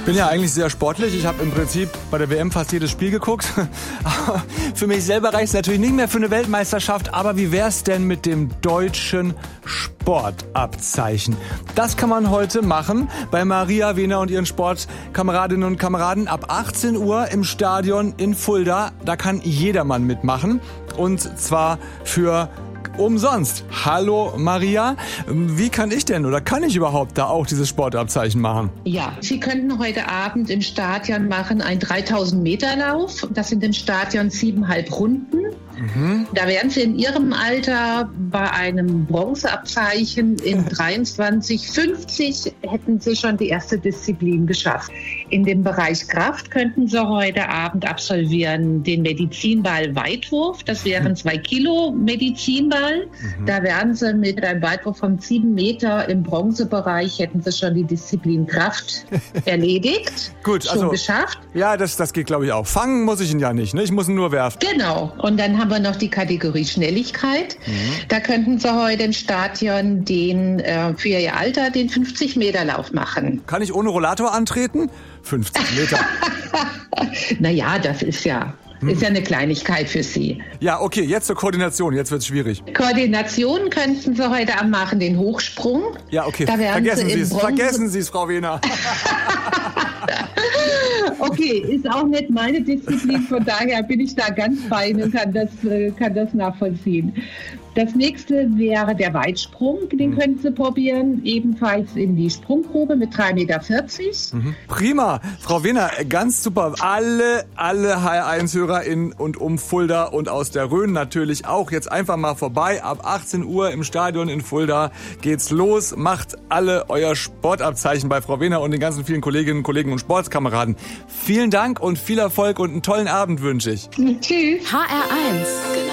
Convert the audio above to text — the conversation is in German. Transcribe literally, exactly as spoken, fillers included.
bin ja eigentlich sehr sportlich. Ich habe im Prinzip bei der W M fast jedes Spiel geguckt. Für mich selber reicht es natürlich nicht mehr für eine Weltmeisterschaft. Aber wie wär's denn mit dem deutschen Sportabzeichen? Das kann man heute machen bei Maria Wehner und ihren Sportkameradinnen und Kameraden ab achtzehn Uhr im Stadion in Fulda. Da kann jedermann mitmachen. Und zwar für umsonst. Hallo Maria, wie kann ich denn oder kann ich überhaupt da auch dieses Sportabzeichen machen? Ja, Sie könnten heute Abend im Stadion machen einen dreitausend Meter Lauf. Das sind im Stadion siebeneinhalb Runden. Mhm. Da wären Sie in Ihrem Alter bei einem Bronzeabzeichen in dreiundzwanzig fünfzig hätten Sie schon die erste Disziplin geschafft. In dem Bereich Kraft könnten Sie heute Abend absolvieren den Medizinball-Weitwurf. Das wären zwei Kilo Medizinball. Mhm. Da wären Sie mit einem Weitwurf von sieben Meter im Bronzebereich, hätten Sie schon die Disziplin Kraft erledigt. Gut, schon also geschafft. Ja, das, das geht glaube ich auch. Fangen muss ich ihn ja nicht, ne? Ich muss ihn nur werfen. Genau. Und dann haben wir noch die Kategorie Schnelligkeit. Mhm. Da könnten Sie heute im Stadion den äh, für Ihr Alter den fünfzig Meter Lauf machen. Kann ich ohne Rollator antreten? fünfzig Meter. Naja, das ist ja, hm. ist ja eine Kleinigkeit für Sie. Ja, okay, jetzt zur Koordination. Jetzt wird's schwierig. Koordination könnten Sie heute Abend machen, den Hochsprung. Ja, okay. Da Vergessen Sie es. Bronze- Vergessen Sie es, Frau Wehner. Okay, ist auch nicht meine Disziplin, von daher bin ich da ganz fein und kann das, kann das nachvollziehen. Das nächste wäre der Weitsprung, den können Sie probieren, ebenfalls in die Sprunggrube mit drei Meter vierzig. Mhm. Prima, Frau Wehner, ganz super. Alle, alle H R eins Hörer in und um Fulda und aus der Rhön natürlich auch jetzt einfach mal vorbei. Ab achtzehn Uhr im Stadion in Fulda geht's los. Macht alle euer Sportabzeichen bei Frau Wehner und den ganzen vielen Kolleginnen, Kollegen und Sportskameraden. Vielen Dank und viel Erfolg und einen tollen Abend wünsche ich. Tschüss. H R eins.